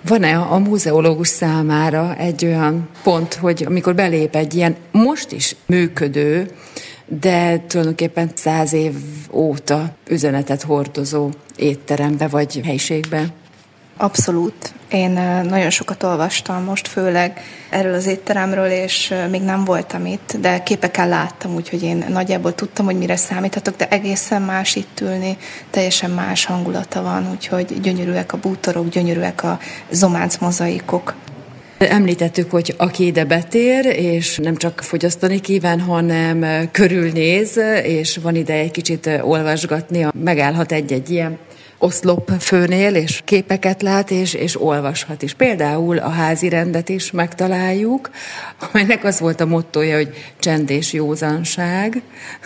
Van-e a múzeológus számára egy olyan pont, hogy amikor belép egy ilyen most is működő, de tulajdonképpen 100 év óta üzenetet hordozó étterembe vagy helyiségbe? Abszolút. Én nagyon sokat olvastam most, főleg erről az étteremről, és még nem voltam itt, de képeken láttam, úgyhogy én nagyjából tudtam, hogy mire számíthatok, de egészen más itt ülni, teljesen más hangulata van, úgyhogy gyönyörűek a bútorok, gyönyörűek a zománc mozaikok. Említettük, hogy aki ide betér, és nem csak fogyasztani kíván, hanem körülnéz, és van ide egy kicsit olvasgatni, megállhat egy-egy ilyen oszlopfőnél, és képeket lát, és olvashat is. Például a házi rendet is megtaláljuk, amelynek az volt a mottója, hogy csend és józanság.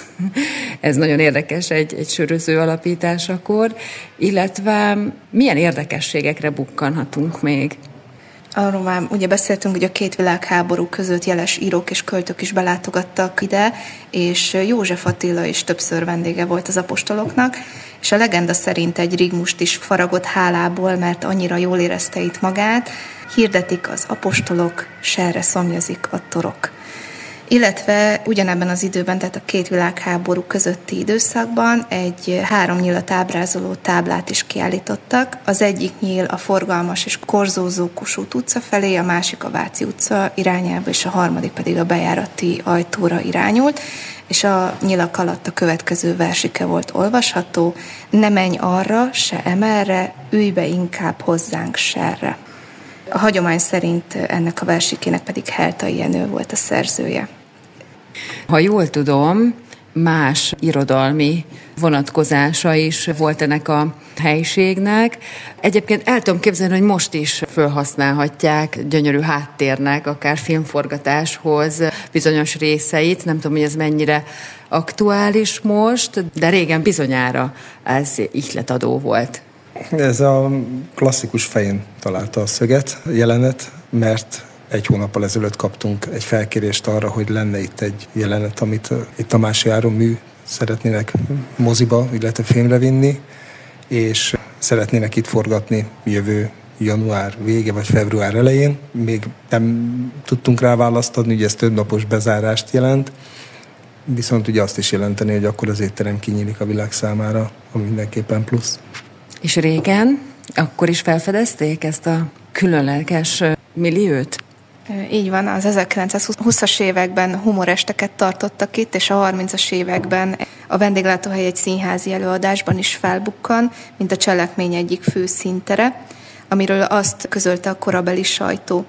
Ez nagyon érdekes egy söröző alapításakor, illetve milyen érdekességekre bukkanhatunk még? Arról már ugye beszéltünk, hogy a két világháború között jeles írók és költők is belátogattak ide, és József Attila is többször vendége volt az apostoloknak, és a legenda szerint egy rigmust is faragott hálából, mert annyira jól érezte itt magát, hirdetik az apostolok, serre szomjazik a torok. Illetve ugyanebben az időben, tehát a két világháború közötti időszakban egy 3 nyilat ábrázoló táblát is kiállítottak. Az egyik nyíl a forgalmas és korzózó Kossuth utca felé, a másik a Váci utca irányába, és a harmadik pedig a bejárati ajtóra irányult, és a nyilak alatt a következő versike volt olvasható: ne menj arra, se emerre, ülj be inkább hozzánk serre. A hagyomány szerint ennek a versikének pedig Heltai Jenő volt a szerzője. Ha jól tudom, más irodalmi vonatkozása is volt ennek a helyiségnek. Egyébként el tudom képzelni, hogy most is felhasználhatják gyönyörű háttérnek, akár filmforgatáshoz bizonyos részeit. Nem tudom, hogy ez mennyire aktuális most, de régen bizonyára ez ihletadó volt. Ez a klasszikus fején találta a szöget, jelenet, mert 1 hónappal ezelőtt kaptunk egy felkérést arra, hogy lenne itt egy jelenet, amit itt Tamási Áron mű szeretnének moziba, illetve filmre vinni, és szeretnének itt forgatni jövő január vége vagy február elején. Még nem tudtunk rá választ adni, ugye ez több napos bezárást jelent, viszont ugye azt is jelenteni, hogy akkor az étterem kinyílik a világ számára, ami mindenképpen plusz. És régen akkor is felfedezték ezt a különleges milliót? Így van, az 1920-as években humoresteket tartottak itt, és a 30-as években a vendéglátóhely egy színházi előadásban is felbukkan, mint a cselekmény egyik fő színtere, amiről azt közölte a korabeli sajtó.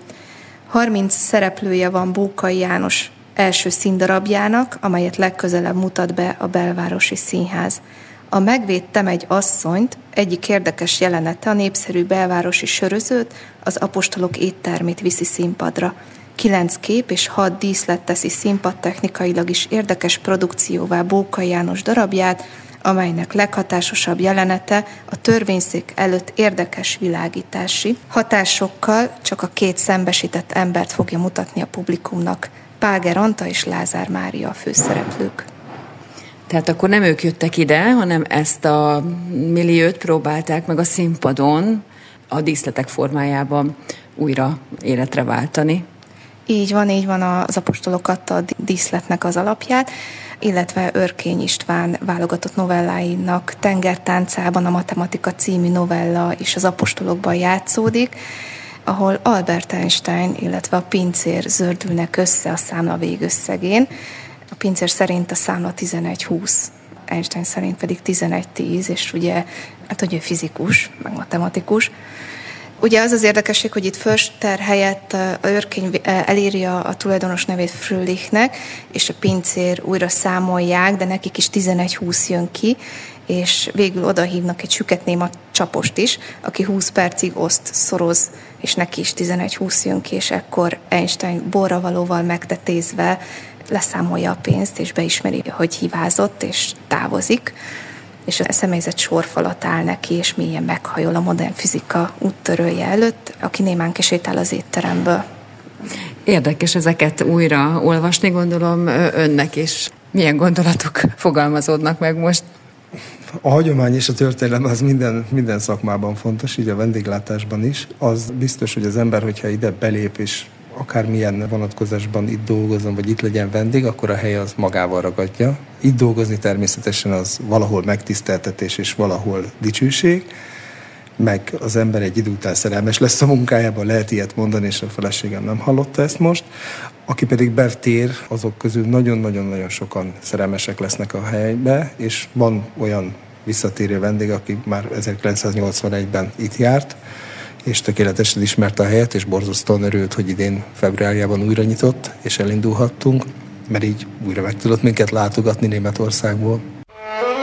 30 szereplője van Bókai János első színdarabjának, amelyet legközelebb mutat be a Belvárosi Színház. A Megvédtem egy asszonyt egyik érdekes jelenete a népszerű belvárosi sörözőt, az apostolok éttermét viszi színpadra. 9 kép és 6 díszlet teszi színpadtechnikailag is érdekes produkcióvá Bókai János darabját, amelynek leghatásosabb jelenete a törvényszék előtt érdekes világítási hatásokkal csak a 2 szembesített embert fogja mutatni a publikumnak. Páger Anta és Lázár Mária a főszereplők. Tehát akkor nem ők jöttek ide, hanem ezt a milliót próbálták meg a színpadon a díszletek formájában újra életre váltani. Így van, az apostolok adta a díszletnek az alapját, illetve Örkény István válogatott novelláinak Tengertáncában a Matematika című novella is az apostolokban játszódik, ahol Albert Einstein, illetve a pincér zördülnek össze a számla végösszegén. A pincér szerint a számla 11-20, Einstein szerint pedig 11-10, és ugye, hát hogy ő fizikus, meg matematikus. Ugye az az érdekesség, hogy itt Förster helyett a Örkény elírja a tulajdonos nevét Fröhlichnek, és a pincér újra számolják, de nekik is 11-20 jön ki, és végül odahívnak egy süket néma csapost is, aki 20 percig oszt, szoroz, és neki is 11-20 jön ki, és ekkor Einstein borravalóval megtetézve leszámolja a pénzt, és beismeri, hogy hibázott, és távozik, és a személyzet sorfalat áll neki, és mélyen meghajol a modern fizika úttörője előtt, aki némán kisétál az étteremből. Érdekes ezeket újra olvasni, gondolom önnek is. Milyen gondolatok fogalmazódnak meg most? A hagyomány és a történelem az minden szakmában fontos, így a vendéglátásban is. Az biztos, hogy az ember, hogyha ide belép és akármilyen vonatkozásban itt dolgozom, vagy itt legyen vendég, akkor a hely az magával ragadja. Itt dolgozni természetesen az valahol megtiszteltetés és valahol dicsőség, meg az ember egy idő után szerelmes lesz a munkájában, lehet ilyet mondani, és a feleségem nem hallotta ezt most. Aki pedig betér, azok közül nagyon-nagyon-nagyon sokan szerelmesek lesznek a helybe, és van olyan visszatérő vendég, aki már 1981-ben itt járt, és tökéletesen ismerte a helyet, és borzasztóan örült, hogy idén februárjában újra nyitott, és elindulhattunk, mert így újra meg tudott minket látogatni Németországból.